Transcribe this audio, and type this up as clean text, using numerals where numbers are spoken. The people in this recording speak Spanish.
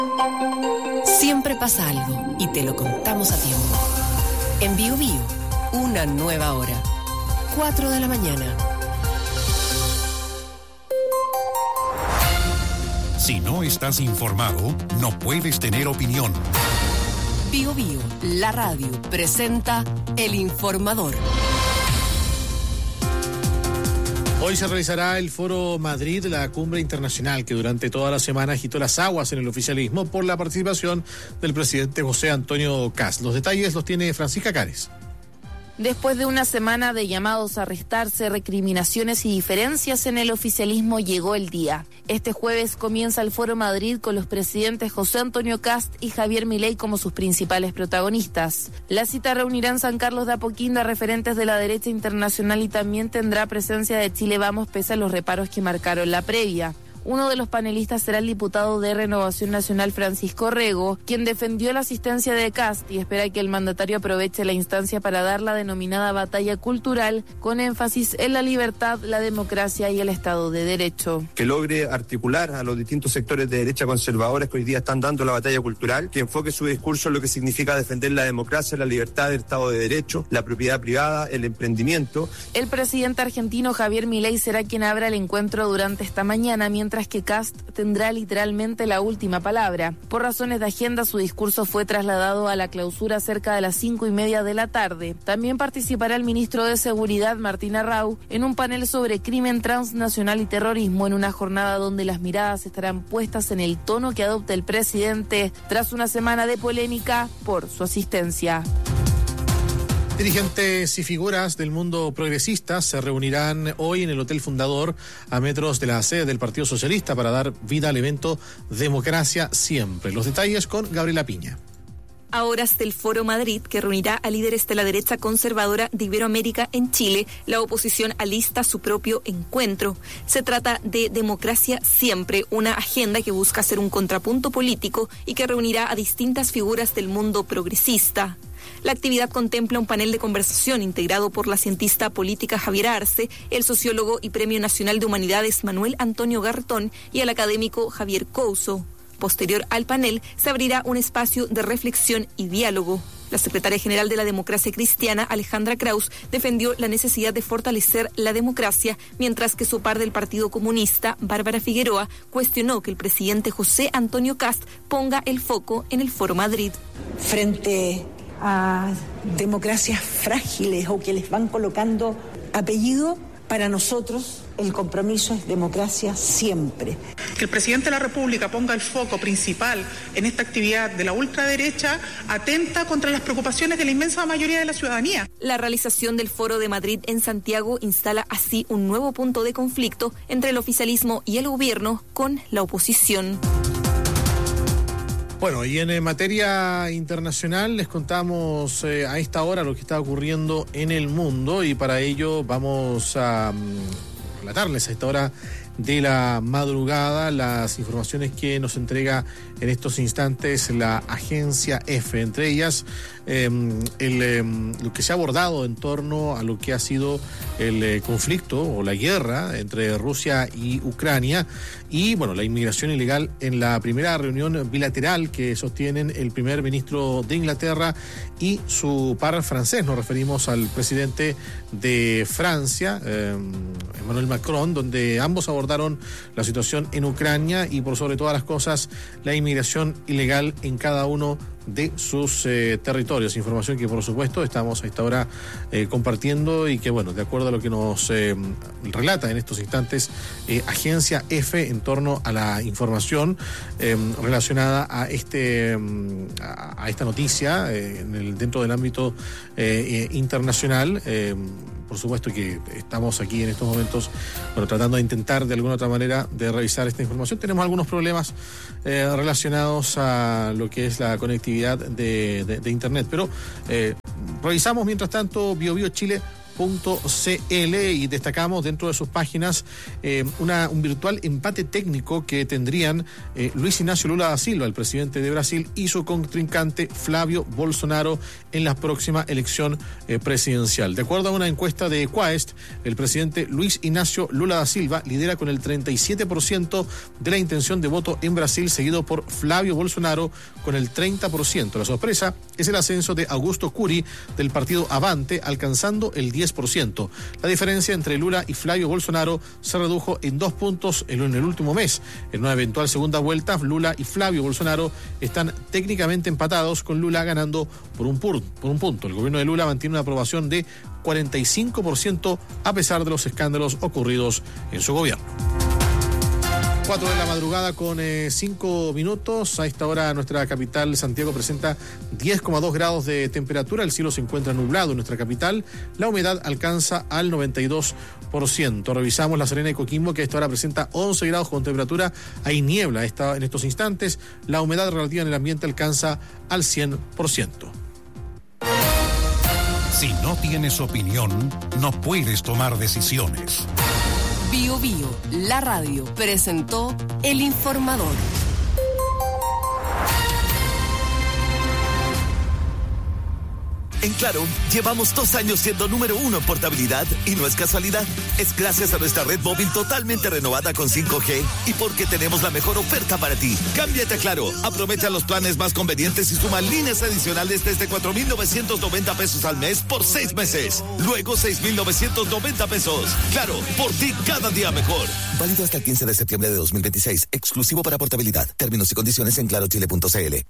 Siempre pasa algo y te lo contamos a tiempo. En Bío Bío, una nueva hora. 4 de la mañana. Si no estás informado, no puedes tener opinión. Bío Bío, la radio, presenta El Informador. Hoy se realizará el Foro Madrid, la cumbre internacional que durante toda la semana agitó las aguas en el oficialismo por la participación del presidente José Antonio Kast. Los detalles los tiene Francisca Cares. Después de una semana de llamados a restarse, recriminaciones y diferencias en el oficialismo, llegó el día. Este jueves comienza el Foro Madrid con los presidentes José Antonio Kast y Javier Milei como sus principales protagonistas. La cita reunirá en San Carlos de Apoquindo a referentes de la derecha internacional y también tendrá presencia de Chile Vamos pese a los reparos que marcaron la previa. Uno de los panelistas será el diputado de Renovación Nacional Francisco Rego, quien defendió la asistencia de Kast y espera que el mandatario aproveche la instancia para dar la denominada batalla cultural con énfasis en la libertad, la democracia y el Estado de Derecho. Que logre articular a los distintos sectores de derecha conservadores que hoy día están dando la batalla cultural, que enfoque su discurso en lo que significa defender la democracia, la libertad, el Estado de Derecho, la propiedad privada, el emprendimiento. El presidente argentino Javier Milei será quien abra el encuentro durante esta mañana, mientras que Kast tendrá literalmente la última palabra. Por razones de agenda, su discurso fue trasladado a la clausura cerca de las 5:30 de la tarde. También participará el ministro de Seguridad, Martín Arrau, en un panel sobre crimen transnacional y terrorismo, en una jornada donde las miradas estarán puestas en el tono que adopta el presidente tras una semana de polémica por su asistencia. Dirigentes y figuras del mundo progresista se reunirán hoy en el Hotel Fundador, a metros de la sede del Partido Socialista, para dar vida al evento Democracia Siempre. Los detalles con Gabriela Piña. A horas del Foro Madrid, que reunirá a líderes de la derecha conservadora de Iberoamérica en Chile, la oposición alista su propio encuentro. Se trata de Democracia Siempre, una agenda que busca ser un contrapunto político y que reunirá a distintas figuras del mundo progresista. La actividad contempla un panel de conversación integrado por la cientista política Javier Arce, el sociólogo y Premio Nacional de Humanidades Manuel Antonio Garretón y el académico Javier Couso. Posterior al panel, se abrirá un espacio de reflexión y diálogo. La secretaria general de la Democracia Cristiana, Alejandra Kraus, defendió la necesidad de fortalecer la democracia, mientras que su par del Partido Comunista, Bárbara Figueroa, cuestionó que el presidente José Antonio Kast ponga el foco en el Foro Madrid. Frente a democracias frágiles o que les van colocando apellido, para nosotros el compromiso es democracia siempre. Que el presidente de la República ponga el foco principal en esta actividad de la ultraderecha atenta contra las preocupaciones de la inmensa mayoría de la ciudadanía. La realización del Foro de Madrid en Santiago instala así un nuevo punto de conflicto entre el oficialismo y el gobierno con la oposición. Bueno, y en materia internacional les contamos a esta hora lo que está ocurriendo en el mundo, y para ello vamos a relatarles a esta hora de la madrugada las informaciones que nos entrega en estos instantes la agencia EFE, entre ellas lo que se ha abordado en torno a lo que ha sido el conflicto o la guerra entre Rusia y Ucrania, y bueno, la inmigración ilegal en la primera reunión bilateral que sostienen el primer ministro de Inglaterra y su par francés. Nos referimos al presidente de Francia, Emmanuel Macron, donde ambos abordaron la situación en Ucrania y, por sobre todas las cosas, la inmigración ilegal en cada uno de sus territorios. Información que, por supuesto, estamos a esta hora compartiendo, y que, bueno, de acuerdo a lo que nos relata en estos instantes agencia EFE en torno a la información relacionada a esta noticia dentro del ámbito internacional. Por supuesto que estamos aquí en estos momentos, bueno, tratando de intentar de alguna otra manera de revisar esta información. Tenemos algunos problemas relacionados a lo que es la conectividad de Internet, pero revisamos mientras tanto biochile.cl. y destacamos dentro de sus páginas un virtual empate técnico que tendrían Luis Inácio Lula da Silva, el presidente de Brasil, y su contrincante Flávio Bolsonaro en la próxima elección presidencial. De acuerdo a una encuesta de Quaest, el presidente Luis Inácio Lula da Silva lidera con el 37% de la intención de voto en Brasil, seguido por Flávio Bolsonaro con el 30%. La sorpresa es el ascenso de Augusto Cury del partido Avante, alcanzando el 10%. La diferencia entre Lula y Flávio Bolsonaro se redujo en 2 puntos en el último mes. En una eventual segunda vuelta, Lula y Flávio Bolsonaro están técnicamente empatados, con Lula ganando por un punto. El gobierno de Lula mantiene una aprobación de 45% a pesar de los escándalos ocurridos en su gobierno. 4 de la madrugada con 5 minutos. A esta hora nuestra capital, Santiago, presenta 10,2 grados de temperatura. El cielo se encuentra nublado en nuestra capital. La humedad alcanza al 92%. Revisamos La Serena y Coquimbo, que a esta hora presenta 11 grados con temperatura. Hay niebla en estos instantes. La humedad relativa en el ambiente alcanza al 100%. Si no tienes opinión, no puedes tomar decisiones. Bio Bio, la radio, presentó El Informador. En Claro, llevamos 2 años siendo número 1 en portabilidad y no es casualidad. Es gracias a nuestra red móvil totalmente renovada con 5G y porque tenemos la mejor oferta para ti. Cámbiate a Claro, aprovecha los planes más convenientes y suma líneas adicionales desde 4,990 pesos al mes por 6 meses. Luego 6,990 pesos. Claro, por ti cada día mejor. Válido hasta el 15 de septiembre de 2026, exclusivo para portabilidad. Términos y condiciones en clarochile.cl.